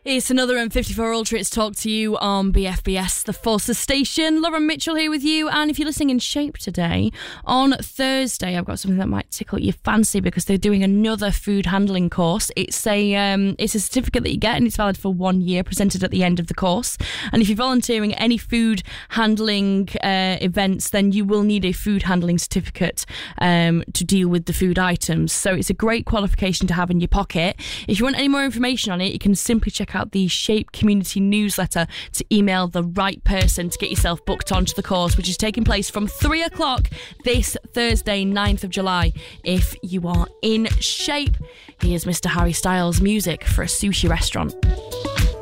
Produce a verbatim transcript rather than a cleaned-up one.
It's another M fifty-four Ultra. It's Talk to You on B F B S, the Forces Station. Lauren Mitchell here with you. And if you're listening in Shape today, on Thursday, I've got something that might tickle your fancy because they're doing another food handling course. It's a um, it's a certificate that you get and it's valid for one year, presented at the end of the course. And if you're volunteering at any food handling uh, events, then you will need a food handling certificate um, to deal with the food items. So it's a great qualification to have in your pocket. If you want any more information on it, you can simply check out the Shape Community newsletter to email the right person to get yourself booked onto the course, which is taking place from three o'clock this Thursday, ninth of July. If you are in shape, here's Mister Harry Styles' music for a sushi restaurant.